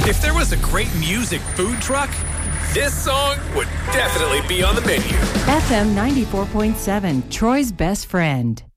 If there was a great music food truck, this song would definitely be on the menu. FM 94.7, Troy's best friend.